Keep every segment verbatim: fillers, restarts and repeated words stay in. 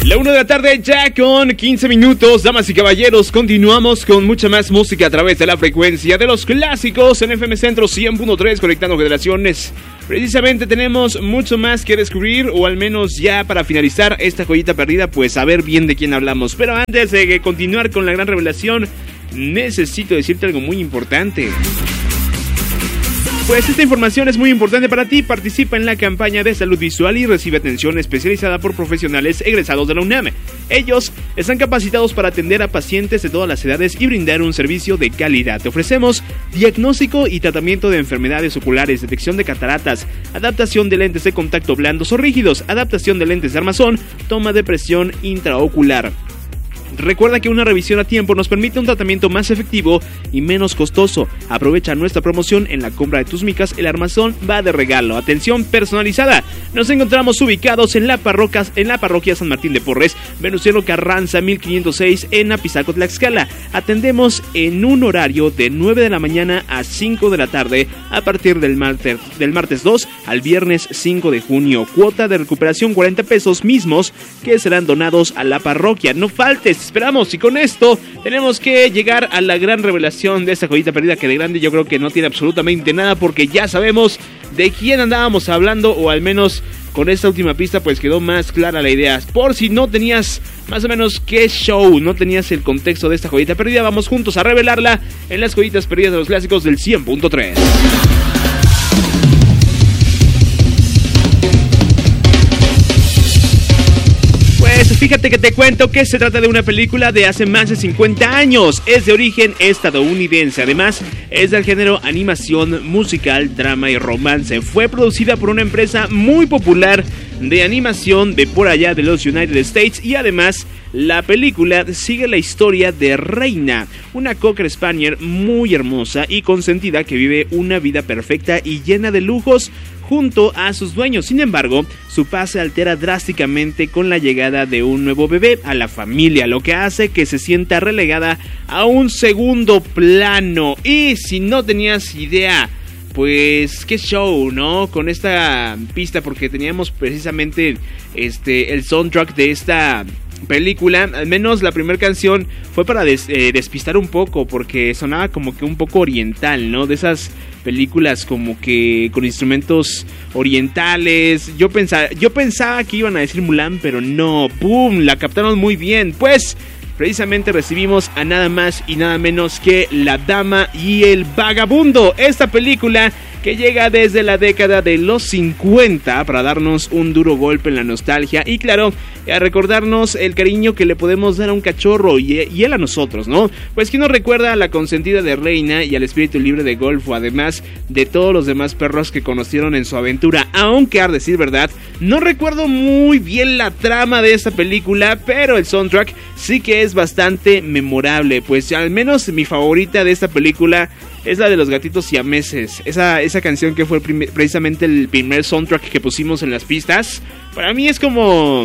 La una de la tarde ya con quince minutos, damas y caballeros, continuamos con mucha más música a través de la frecuencia de los clásicos en F M Centro cien punto tres, conectando generaciones. Precisamente tenemos mucho más que descubrir, o al menos ya para finalizar esta joyita perdida, pues saber bien de quién hablamos. Pero antes de continuar con la gran revelación, necesito decirte algo muy importante. Pues esta información es muy importante para ti. Participa en la campaña de salud visual y recibe atención especializada por profesionales egresados de la UNAM. Ellos están capacitados para atender a pacientes de todas las edades y brindar un servicio de calidad. Te ofrecemos diagnóstico y tratamiento de enfermedades oculares, detección de cataratas, adaptación de lentes de contacto blandos o rígidos, adaptación de lentes de armazón, toma de presión intraocular. Recuerda que una revisión a tiempo nos permite un tratamiento más efectivo y menos costoso. Aprovecha nuestra promoción en la compra de tus micas, el armazón va de regalo. Atención personalizada. Nos encontramos ubicados en la parroquia, en la parroquia San Martín de Porres, Venustiano Carranza mil quinientos seis en Apizaco, Tlaxcala. Atendemos en un horario de nueve de la mañana a cinco de la tarde a partir del martes, del martes dos al viernes cinco de junio. Cuota de recuperación cuarenta pesos mismos que serán donados a la parroquia. No faltes. Esperamos, y con esto tenemos que llegar a la gran revelación de esta joyita perdida, que de grande yo creo que no tiene absolutamente nada, porque ya sabemos de quién andábamos hablando, o al menos con esta última pista pues quedó más clara la idea. Por si no tenías más o menos qué show, no tenías el contexto de esta joyita perdida, vamos juntos a revelarla en las joyitas perdidas de los clásicos del cien punto tres. Pues fíjate que te cuento que se trata de una película de hace más de cincuenta años. Es de origen estadounidense. Además, es del género animación, musical, drama y romance. Fue producida por una empresa muy popular de animación de por allá de los United States. Y además, la película sigue la historia de Reina, una Cocker Spaniel muy hermosa y consentida que vive una vida perfecta y llena de lujos junto a sus dueños. Sin embargo, su paz se altera drásticamente con la llegada de un nuevo bebé a la familia, lo que hace que se sienta relegada a un segundo plano. Y si no tenías idea, pues qué show, ¿no? Con esta pista, porque teníamos precisamente este el soundtrack de esta película. Al menos la primera canción fue para des, eh, despistar un poco, porque sonaba como que un poco oriental, ¿no? De esas películas como que con instrumentos orientales. Yo pensaba, yo pensaba que iban a decir Mulan, pero no. ¡Pum! La captaron muy bien. Pues precisamente recibimos a nada más y nada menos que La Dama y el Vagabundo. Esta película que llega desde la década de los cincuenta para darnos un duro golpe en la nostalgia y, claro, a recordarnos el cariño que le podemos dar a un cachorro y, y él a nosotros, ¿no? Pues quién nos recuerda a la consentida de Reina y al espíritu libre de Golfo, además de todos los demás perros que conocieron en su aventura. Aunque, a decir verdad, no recuerdo muy bien la trama de esta película, pero el soundtrack sí que es bastante memorable. Pues al menos mi favorita de esta película es la de los gatitos siameses. Esa, esa canción que fue prim- precisamente el primer soundtrack que pusimos en las pistas. Para mí es como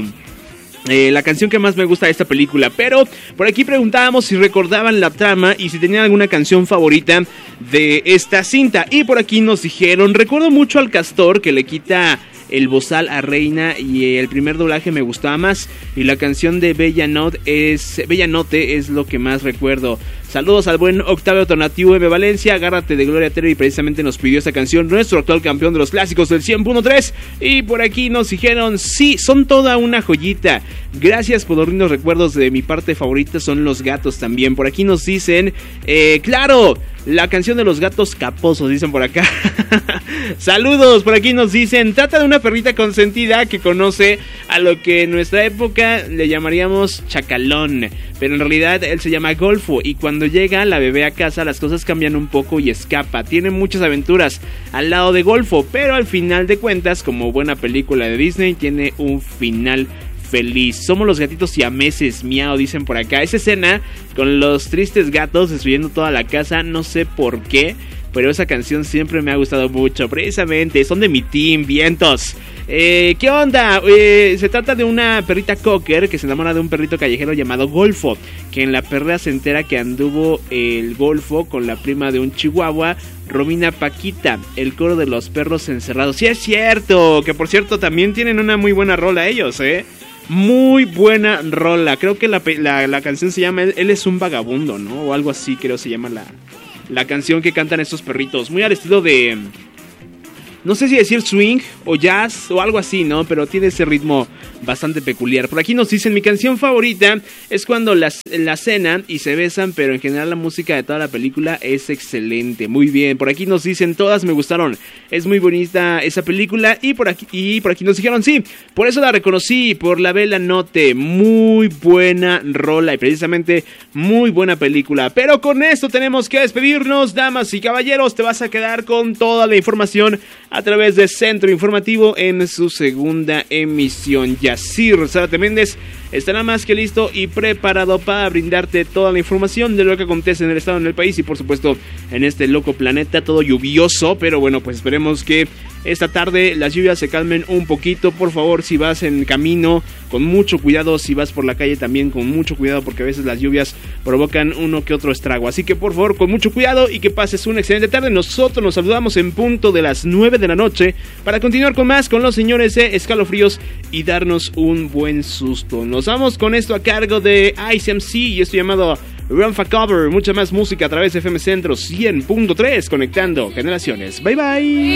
eh, la canción que más me gusta de esta película. Pero por aquí preguntábamos si recordaban la trama y si tenían alguna canción favorita de esta cinta. Y por aquí nos dijeron: recuerdo mucho al castor que le quita el bozal a Reina y el primer doblaje me gustaba más, y la canción de Bella Notte es, Bella Notte es lo que más recuerdo. Saludos al buen Octavio Tonatiuh M. Valencia, agárrate de Gloria Trevi, precisamente nos pidió esta canción nuestro actual campeón de los clásicos del cien punto tres. Y por aquí nos dijeron: sí, son toda una joyita. Gracias por los lindos recuerdos. De mi parte favorita son los gatos también. Por aquí nos dicen, eh, claro, la canción de los gatos caposos, dicen por acá. Saludos, por aquí nos dicen: trata de una perrita consentida que conoce a lo que en nuestra época le llamaríamos chacalón, pero en realidad él se llama Golfo, y cuando llega la bebé a casa las cosas cambian un poco y escapa. Tiene muchas aventuras al lado de Golfo, pero al final de cuentas, como buena película de Disney, tiene un final feliz. Somos los gatitos siameses, miau, dicen por acá. Esa escena con los tristes gatos destruyendo toda la casa, no sé por qué, pero esa canción siempre me ha gustado mucho. Precisamente, son de mi team, vientos. Eh, ¿Qué onda? Eh, se trata de una perrita cocker que se enamora de un perrito callejero llamado Golfo, que en la perrera se entera que anduvo el Golfo con la prima de un chihuahua, Romina Paquita, el coro de los perros encerrados. Sí, es cierto, que por cierto también tienen una muy buena rola ellos, ¿eh? Muy buena rola. Creo que la, la, la canción se llama Él es un vagabundo, ¿no? O algo así creo se llama la, la canción que cantan estos perritos. Muy al estilo de... no sé si decir swing o jazz o algo así, ¿no? Pero tiene ese ritmo bastante peculiar. Por aquí nos dicen, mi canción favorita es cuando la, la cenan y se besan, pero en general la música de toda la película es excelente. Muy bien, por aquí nos dicen, todas me gustaron. Es muy bonita esa película. Y por aquí, y por aquí nos dijeron, sí, por eso la reconocí, por la Bella Notte. Muy buena rola y precisamente muy buena película. Pero con esto tenemos que despedirnos, damas y caballeros. Te vas a quedar con toda la información a través de Centro Informativo en su segunda emisión. Yacir Zárate Méndez estará más que listo y preparado para brindarte toda la información de lo que acontece en el estado, en el país y por supuesto en este loco planeta todo lluvioso. Pero bueno, pues esperemos que esta tarde las lluvias se calmen un poquito. Por favor, si vas en camino, con mucho cuidado. Si vas por la calle también con mucho cuidado, porque a veces las lluvias provocan uno que otro estrago. Así que por favor, con mucho cuidado y que pases una excelente tarde. Nosotros nos saludamos en punto de las nueve de la noche para continuar con más con los señores de Escalofríos y darnos un buen susto. Nos vamos con esto a cargo de Ice M C y esto llamado Run for Cover. Mucha más música a través de F M Centro cien punto tres, conectando generaciones. Bye bye.